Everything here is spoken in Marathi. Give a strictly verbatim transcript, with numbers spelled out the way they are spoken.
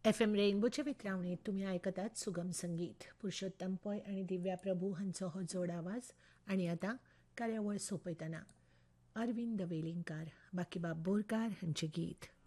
एफ एम रेनबोच्या वितरावणीत तुम्ही ऐकतात सुगम संगीत. पुरुषोत्तम पै आणि दिव्या प्रभू हांचो हो जोड आवाज. आणि आता कार्यावळ सोंपयतना अरविंद वेलिंगकार, बाकीबाब बोरकार हांचें गीत.